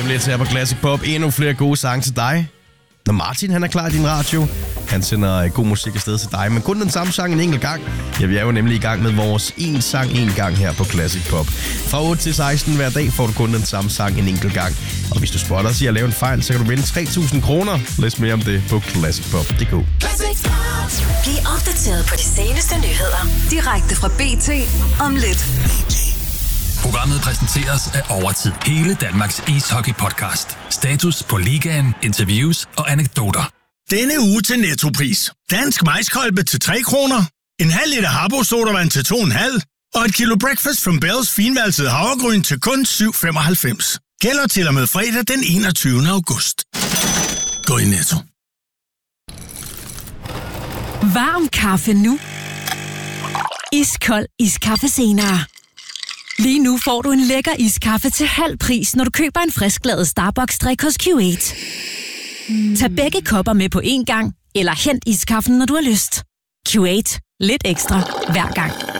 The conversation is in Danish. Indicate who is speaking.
Speaker 1: lidt her på Classic Pop. Endnu flere gode sange til dig. Når Martin han er klar i din radio, han sender god musik afsted til dig, men kun den samme sang en enkelt gang. Ja, vi er jo nemlig i gang med vores en sang en gang her på Classic Pop. Fra 8 til 16 hver dag får du kun den samme sang en enkelt gang. Og hvis du spotter os i at lave en fejl, så kan du vinde 3.000 kroner. Læs mere om det på classicpop.dk.
Speaker 2: Bliv opdateret på de seneste nyheder direkte fra BT om lidt.
Speaker 3: Programmet præsenteres af Overtid. Hele Danmarks ishockey-podcast. Status på ligaen, interviews og anekdoter.
Speaker 4: Denne uge til Nettopris. Dansk majskolbe til 3 kroner. En halv liter Harbo sodavand til 2,5. Og et kilo Breakfast from Bells finvalset havregryn til kun 7,95. Gælder til og med fredag den 21. august. Gå i Netto.
Speaker 5: Varm kaffe nu. Iskold iskaffe senere. Lige nu får du en lækker iskaffe til halv pris, når du køber en frisklavet Starbucks-drik hos Q8. Tag begge kopper med på én gang, eller hent iskaffen, når du har lyst. Q8. Lidt ekstra hver gang.